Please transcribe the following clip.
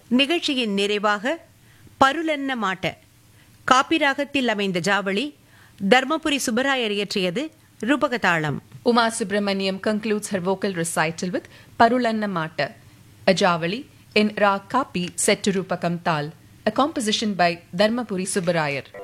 நிகழ்ச்சியின் நிறைவாக பருளன்ன மாட்ட காப்பிராகத்தில் அமைந்த Javali Dharmapuri Subbarayar இயற்றியது ரூபகதாளம். Uma Subramaniam concludes her vocal recital with Parulanna Mata, a javali in Rag Kapi set to Rupakam Tal, a composition by Dharmapuri Subbarayar.